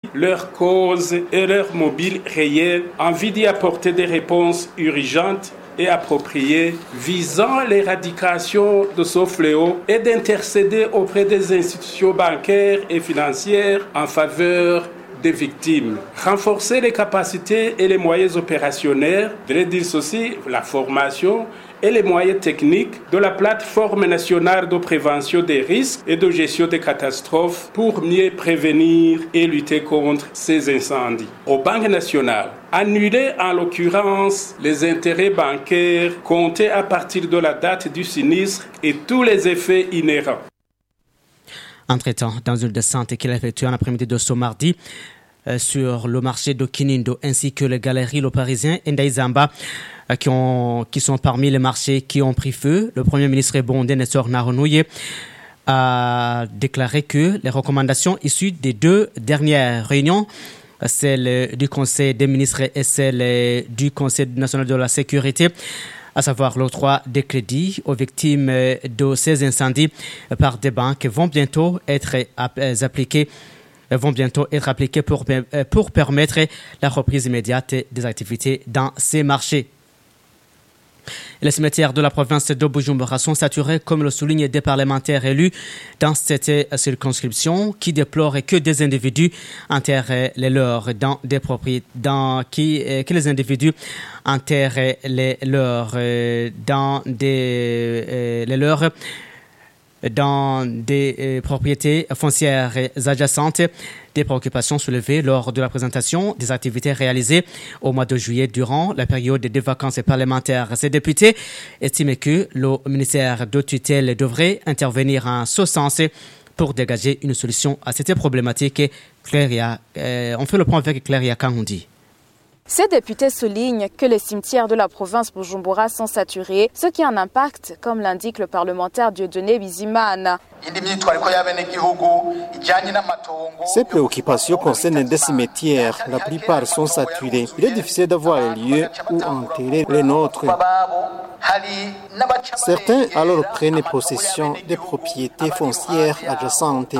leurs causes et leurs mobiles réels, en vue d'y apporter des réponses urgentes et appropriées visant l'éradication de ce fléau et d'intercéder auprès des institutions bancaires et financières en faveur des victimes. Renforcer les capacités et les moyens opérationnels, je dire aussi la formation et les moyens techniques de la plateforme nationale de prévention des risques et de gestion des catastrophes pour mieux prévenir et lutter contre ces incendies. Aux banques nationales, annuler en l'occurrence les intérêts bancaires comptés à partir de la date du sinistre et tous les effets inhérents. Entre-temps, dans une descente qu'il a effectuée en après-midi de ce mardi sur le marché de Kinindo ainsi que les galeries Le Parisien et Ndaïzamba qui sont parmi les marchés qui ont pris feu, le Premier ministre burundais Nestor Nahonouye a déclaré que les recommandations issues des 2 dernières réunions, celle du Conseil des ministres et celle du Conseil national de la sécurité, à savoir l'octroi des crédits aux victimes de ces incendies par des banques, vont bientôt être appliquées pour permettre la reprise immédiate des activités dans ces marchés. Les cimetières de la province de Bujumbura sont saturés, comme le soulignent des parlementaires élus dans cette circonscription, qui déplorent que des individus enterrent les leurs dans des propriétés, que les individus enterrent les leurs dans des propriétés foncières adjacentes. Des préoccupations soulevées lors de la présentation des activités réalisées au mois de juillet durant la période des vacances parlementaires. Ces députés estiment que le ministère de tutelle devrait intervenir en ce sens pour dégager une solution à cette problématique. On fait le point avec Claria Kangundi. Ces députés soulignent que les cimetières de la province Bujumbura sont saturés, ce qui a un impact, comme l'indique le parlementaire Dieudonné Bizimana. Ces préoccupations concernent des cimetières. La plupart sont saturés. Il est difficile d'avoir un lieu où enterrer les nôtres. Certains alors prennent possession des propriétés foncières adjacentes.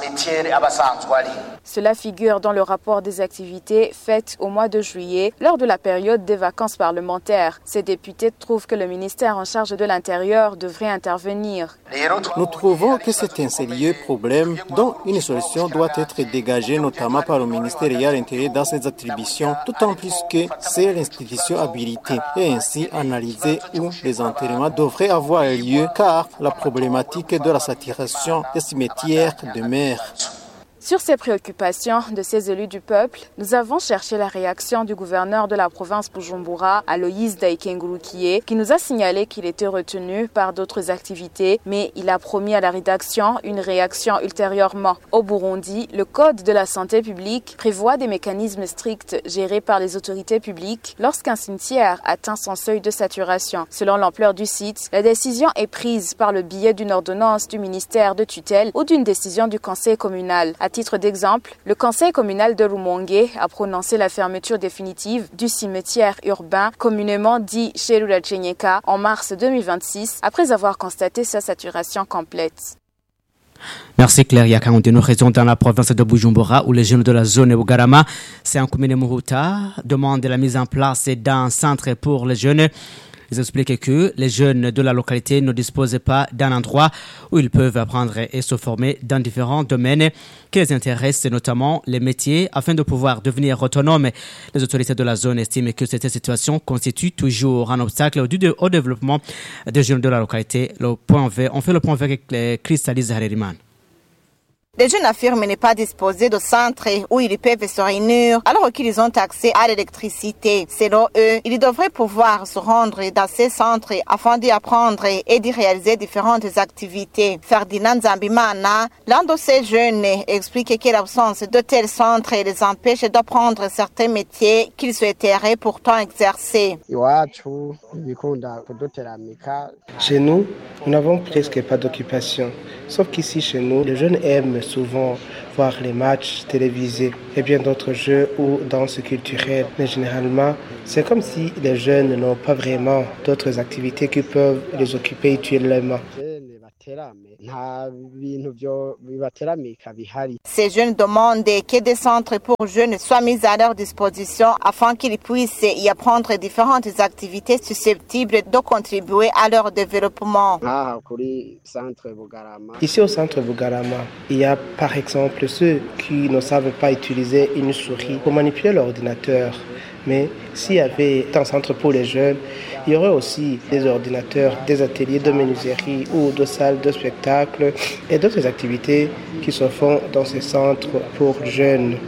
Cela figure dans le rapport des activités faites au mois de juillet lors de la période des vacances parlementaires. Ces députés trouvent que le ministère en charge de l'Intérieur devrait intervenir. Nous trouvons que c'est un sérieux problème dont une solution doit être dégagée notamment par le ministère intérieur dans ses attributions, d'autant plus que c'est l'institution habilitée et ainsi analyser où les enterrements devraient avoir lieu car la problématique de la saturation des cimetières demeure. Sur ces préoccupations de ces élus du peuple, nous avons cherché la réaction du gouverneur de la province Bujumbura, Aloïs Daïkengurukié, qui nous a signalé qu'il était retenu par d'autres activités, mais il a promis à la rédaction une réaction ultérieurement. Au Burundi, le Code de la santé publique prévoit des mécanismes stricts gérés par les autorités publiques lorsqu'un cimetière atteint son seuil de saturation. Selon l'ampleur du site, la décision est prise par le biais d'une ordonnance du ministère de tutelle ou d'une décision du conseil communal. À titre d'exemple, le conseil communal de Rumongue a prononcé la fermeture définitive du cimetière urbain communément dit Cherula Chenyeka en mars 2026 après avoir constaté sa saturation complète. Merci Claire Yakangondi. Nous restons dans la province de Bujumbura où les jeunes de la zone Bugarama, c'est en commune Muruta, demandent la mise en place d'un centre pour les jeunes. Ils expliquent que les jeunes de la localité ne disposent pas d'un endroit où ils peuvent apprendre et se former dans différents domaines qui les intéressent, notamment les métiers, afin de pouvoir devenir autonomes. Les autorités de la zone estiment que cette situation constitue toujours un obstacle au développement des jeunes de la localité. On fait le point avec Cristalise Hareriman. Les jeunes affirment ne pas disposer de centres où ils peuvent se réunir alors qu'ils ont accès à l'électricité. Selon eux, ils devraient pouvoir se rendre dans ces centres afin d'y apprendre et d'y réaliser différentes activités. Ferdinand Zambimana, l'un de ces jeunes, explique que l'absence de tels centres les empêche d'apprendre certains métiers qu'ils souhaiteraient pourtant exercer. Chez nous, nous n'avons presque pas d'occupation. Sauf qu'ici, chez nous, les jeunes aiment souvent voir les matchs télévisés et bien d'autres jeux ou danses culturelles. Mais généralement, c'est comme si les jeunes n'ont pas vraiment d'autres activités qui peuvent les occuper utilement. Ces jeunes demandent que des centres pour jeunes soient mis à leur disposition afin qu'ils puissent y apprendre différentes activités susceptibles de contribuer à leur développement. Ici au centre Bugarama, il y a par exemple ceux qui ne savent pas utiliser une souris pour manipuler l'ordinateur. Mais s'il y avait un centre pour les jeunes, il y aurait aussi des ordinateurs, des ateliers de menuiserie ou de salles de spectacle et d'autres activités qui se font dans ces centres pour jeunes.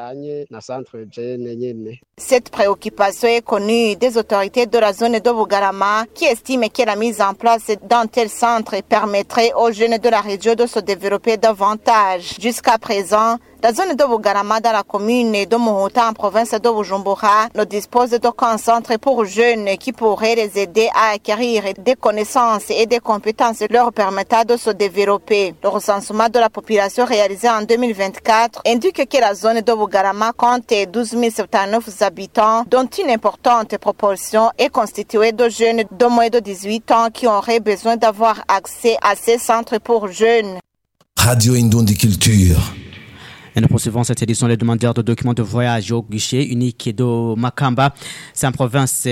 Cette préoccupation est connue des autorités de la zone de Bugarama qui estiment que la mise en place d'un tel centre permettrait aux jeunes de la région de se développer davantage. Jusqu'à présent, la zone de Bugarama dans la commune de Muhuta en province de Bujumbura ne dispose d'aucun centre pour jeunes qui pourrait les aider à acquérir des connaissances et des compétences leur permettant de se développer. Le recensement de la population réalisé en 2024 indique que la zone de Bugarama compte 12 079 habitants, dont une importante proportion est constituée de jeunes de moins de 18 ans qui auraient besoin d'avoir accès à ces centres pour jeunes. Radio Indondi Culture. Et nous poursuivons cette édition. Les demandeurs de documents de voyage au guichet unique de Makamba, c'est en province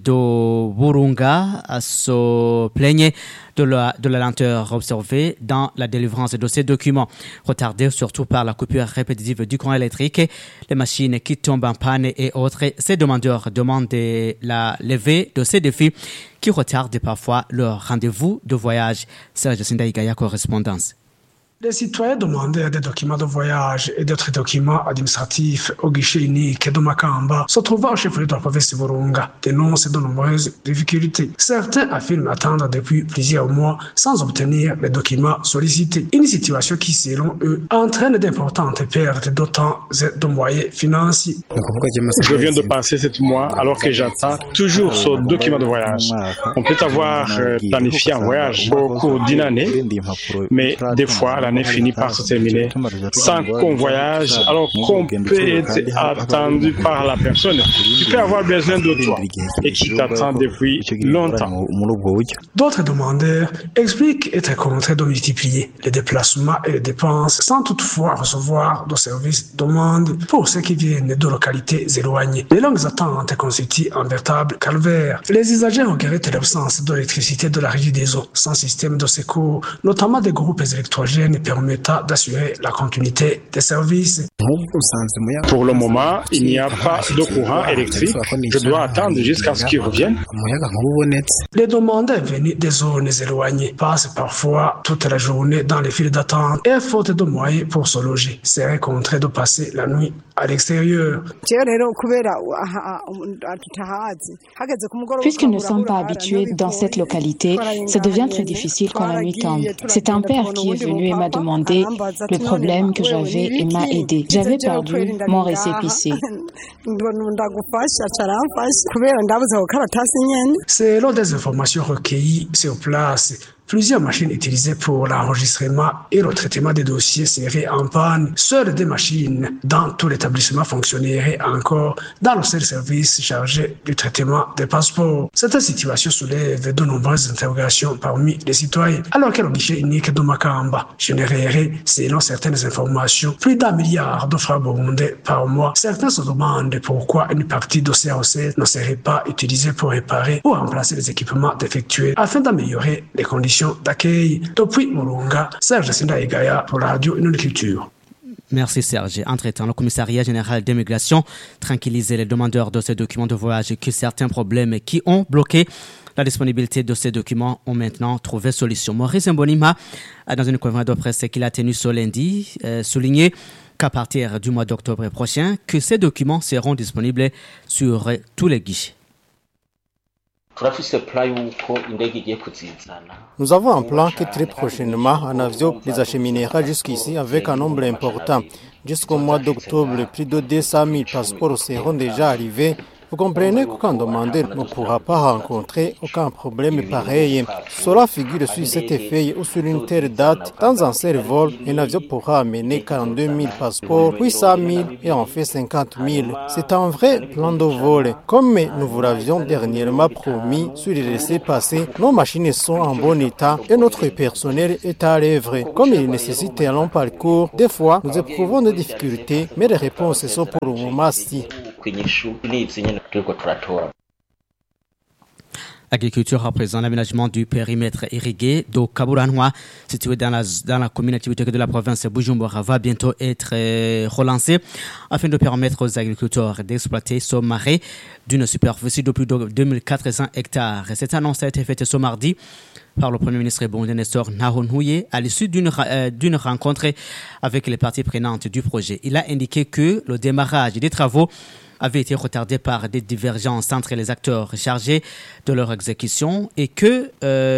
de Burunga, se plaignent de la lenteur observée dans la délivrance de ces documents, retardés surtout par la coupure répétitive du courant électrique, les machines qui tombent en panne et autres. Ces demandeurs demandent la levée de ces défis qui retardent parfois leur rendez-vous de voyage. Serge Sindaïgaya, correspondance. Les citoyens demandaient des documents de voyage et d'autres documents administratifs au guichet unique de Makamba se trouvant au chef-lieu de la province de Burunga dénoncent de nombreuses difficultés. Certains affirment attendre depuis plusieurs mois sans obtenir les documents sollicités. Une situation qui, selon eux, entraîne d'importantes pertes de temps et de moyens financiers. Je viens de passer 7 mois alors que j'attends toujours ce document de voyage. On peut avoir planifié un voyage au cours d'une année, mais des fois, l'année finit par se terminer sans qu'on voyage, alors qu'on peut être attendu par la personne qui peut avoir besoin de toi et qui t'attend depuis longtemps. D'autres demandeurs expliquent être contraints de multiplier les déplacements et les dépenses sans toutefois recevoir de services demandés pour ceux qui viennent de localités éloignées. Les longues attentes constituent un véritable calvaire. Les usagers regrettent l'absence d'électricité de la Régie des eaux, sans système de secours, notamment des groupes électrogènes permettant d'assurer la continuité des services. Pour le moment, il n'y a pas de courant électrique. Je dois attendre jusqu'à ce qu'il revienne. Les demandeurs venus des zones éloignées passent parfois toute la journée dans les files d'attente et faute de moyens pour se loger, seraient contraints de passer la nuit à l'extérieur. Puisque nous ne sommes pas habitués dans cette localité, ça devient très difficile quand la nuit tombe. C'est un père qui est venu et m'a demandé le problème que j'avais et m'a aidé. J'avais perdu mon récépissé. Selon des informations recueillies sur place, plusieurs machines utilisées pour l'enregistrement et le traitement des dossiers seraient en panne. Seules des machines dans tout l'établissement fonctionneraient encore dans le seul service chargé du traitement des passeports. Cette situation soulève de nombreuses interrogations parmi les citoyens, alors que le guichet unique de Makamba générerait, selon certaines informations, plus d'1 milliard de francs burundais par mois. Certains se demandent pourquoi une partie de ces recettes ne serait pas utilisée pour réparer ou remplacer les équipements défectueux afin d'améliorer les conditions d'accueil. Depuis Murunga, Serge Sindaïgaya pour la radio Indondi Culture. Merci Serge. Entre-temps, le commissariat général d'immigration tranquillisait les demandeurs de ces documents de voyage que certains problèmes qui ont bloqué la disponibilité de ces documents ont maintenant trouvé solution. Maurice Mbonima, dans une conférence de presse qu'il a tenue ce lundi, souligné qu'à partir du mois d'octobre prochain, que ces documents seront disponibles sur tous les guichets. Nous avons un plan que très prochainement, un avion les acheminera jusqu'ici avec un nombre important. Jusqu'au mois d'octobre, plus de 200 000 passeports seront déjà arrivés Vous comprenez qu'aucun demandeur ne pourra pas rencontrer aucun problème pareil. Cela figure sur cette feuille ou sur une telle date. Dans un seul vol, un avion pourra amener 42 000 passeports, 800 000 et en fait 50 000. C'est un vrai plan de vol. Comme nous vous l'avions dernièrement promis sur les laissez-passer, nos machines sont en bon état et notre personnel est à l'œuvre. Comme il nécessite un long parcours, des fois nous éprouvons des difficultés, mais les réponses sont pour le moment-ci. Agriculture à présent, l'aménagement du périmètre irrigué d'eau Kaburanwa, situé dans la communauté de la province de Bujumbura, va bientôt être relancé afin de permettre aux agriculteurs d'exploiter ce marais d'une superficie de plus de 2400 hectares. Cette annonce a été faite ce mardi par le Premier ministre burundais Nestor Ntahontuye à l'issue d'une rencontre avec les parties prenantes du projet. Il a indiqué que le démarrage des travaux avait été retardé par des divergences entre les acteurs chargés de leur exécution et que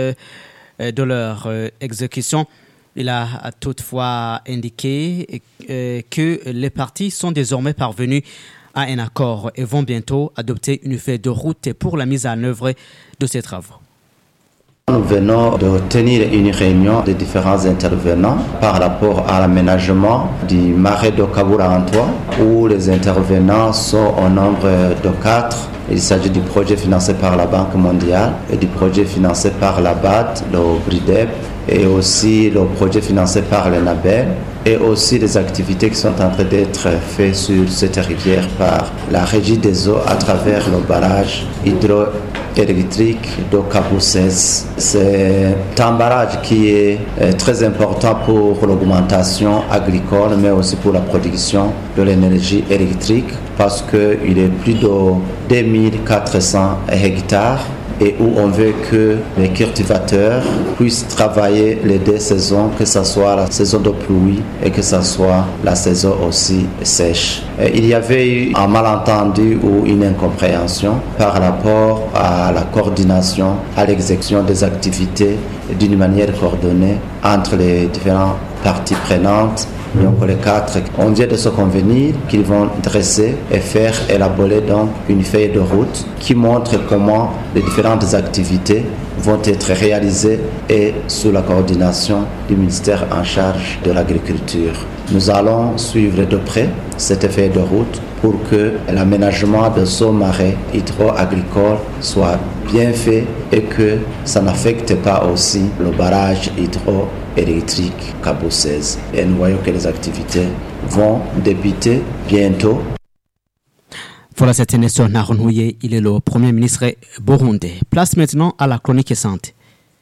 il a toutefois indiqué que les parties sont désormais parvenues à un accord et vont bientôt adopter une feuille de route pour la mise en œuvre de ces travaux. Nous venons de tenir une réunion des différents intervenants par rapport à l'aménagement du marais de Kaburanwa où les intervenants sont au nombre de 4. Il s'agit du projet financé par la Banque mondiale et du projet financé par la BAD, le BRIDEP, et aussi le projet financé par le NABEL et aussi les activités qui sont en train d'être faites sur cette rivière par la Régie des eaux à travers le barrage hydroélectrique de Kabu 16. C'est un barrage qui est très important pour l'augmentation agricole mais aussi pour la production de l'énergie électrique parce qu'il est plus de 2400 hectares et où on veut que les cultivateurs puissent travailler les 2 saisons, que ce soit la saison de pluie et que ce soit la saison aussi sèche. Et il y avait eu un malentendu ou une incompréhension par rapport à la coordination, à l'exécution des activités d'une manière coordonnée entre les différentes parties prenantes. Donc les 4, on vient de se convenir qu'ils vont dresser et faire élaborer donc une feuille de route qui montre comment les différentes activités vont être réalisées et sous la coordination du ministère en charge de l'agriculture. Nous allons suivre de près cette feuille de route pour que l'aménagement de ce marais hydro-agricole soit bien fait et que ça n'affecte pas aussi le barrage hydroélectrique Kabu 16. Et nous voyons que les activités vont débuter bientôt. Voilà, c'était Nestor Ntahontuye, il est le Premier ministre burundais. Place maintenant à la chronique santé.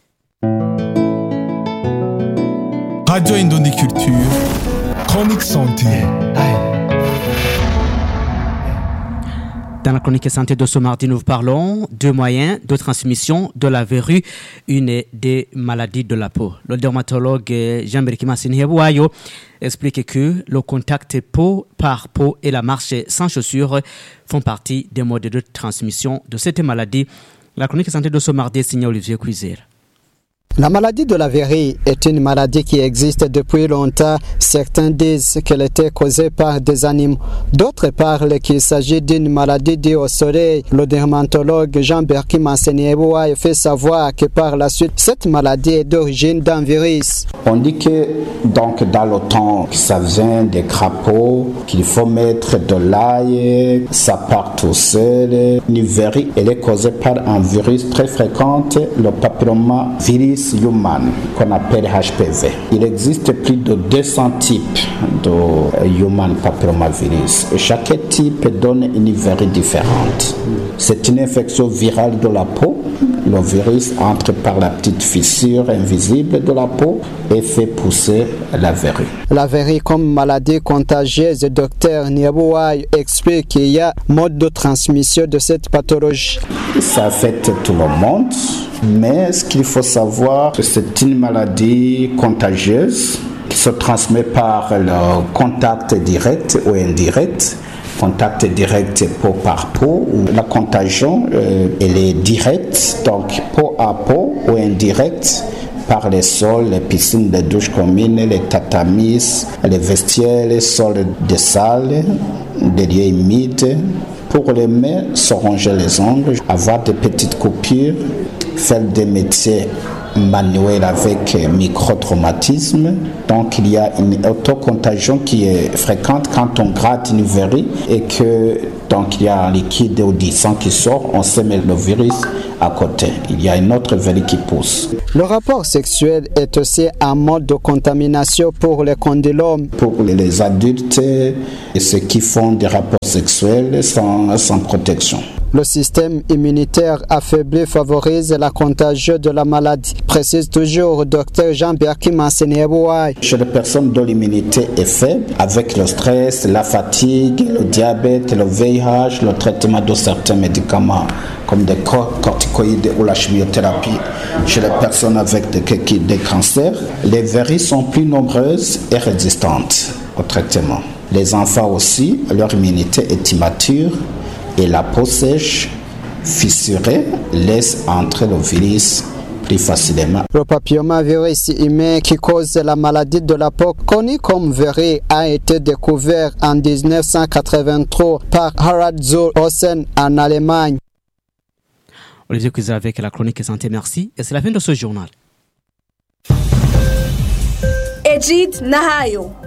Radio Indondi Culture, chronique santé. Dans la chronique santé de ce mardi, nous parlons de moyens de transmission de la verrue, une des maladies de la peau. Le dermatologue Jean-Berki Massinihebouayo explique que le contact peau par peau et la marche sans chaussures font partie des modes de transmission de cette maladie. La chronique santé de ce mardi est signée Olivier Cuisère. La maladie de la verrue est une maladie qui existe depuis longtemps. Certains disent qu'elle était causée par des animaux. D'autres parlent qu'il s'agit d'une maladie due au soleil. Le dermatologue Jean-Berki Massinihebouayo fait savoir que par la suite, cette maladie est d'origine d'un virus. On dit que donc dans le temps, ça vient des crapauds, qu'il faut mettre de l'ail, ça part tout seul. Une verrue, elle est causée par un virus très fréquent, le papillomavirus human, qu'on appelle HPV. Il existe plus de 200 types de human papillomavirus. Chaque type donne une verrue différente. C'est une infection virale de la peau. Le virus entre par la petite fissure invisible de la peau et fait pousser la verrue. La verrue comme maladie contagieuse, le docteur Niabouaï explique qu'il y a mode de transmission de cette pathologie. Ça affecte tout le monde, mais ce qu'il faut savoir, c'est une maladie contagieuse qui se transmet par le contact direct ou indirect. Contact direct peau par peau, la contagion elle est directe, donc peau à peau ou indirecte par les sols, les piscines de douche communes, les tatamis, les vestiaires, les sols de salle, des lieux humides, Pour les mains, se ronger les ongles, avoir des petites coupures, faire des métiers manuels avec micro-traumatisme. Donc il y a une autocontagion qui est fréquente quand on gratte une verrue et que donc il y a un liquide ou du sang qui sort, on sème le virus à côté. Il y a une autre verrue qui pousse. Le rapport sexuel est aussi un mode de contamination pour les condylomes. Pour les adultes et ceux qui font des rapports sexuels sans protection. Le système immunitaire affaibli favorise la contagion de la maladie, précise toujours Dr Jean-Berki Mansenebouaï. Chez les personnes dont l'immunité est faible, avec le stress, la fatigue, le diabète, le VIH, le traitement de certains médicaments comme des corticoïdes ou la chimiothérapie, chez les personnes avec des cancers, les verrues sont plus nombreuses et résistantes au traitement. Les enfants aussi, leur immunité est immature et la peau sèche, fissurée, laisse entrer le virus plus facilement. Le papillomavirus humain qui cause la maladie de la peau, connu comme verrue, a été découvert en 1983 par Harald zur Ossen en Allemagne. Olivier Cuisard avec la chronique santé, merci. Et c'est la fin de ce journal. Egid Nahayo.